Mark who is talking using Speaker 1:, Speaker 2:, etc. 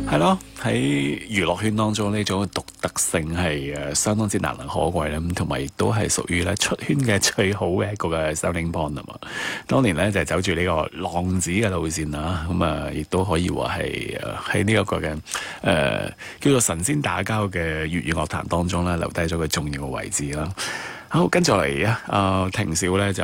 Speaker 1: 係咯，喺娛樂圈當中呢種獨特性係相當之難能可貴啦，同埋亦都係屬於咧出圈嘅最好嘅一個嘅 selling point 啊嘛。當年咧就係走住呢個浪子嘅路線啦，咁啊亦都可以話係喺呢一個嘅叫做神仙打交嘅粵語樂壇當中咧留低咗個重要嘅位置啦。好，跟住嚟啊，庭少咧就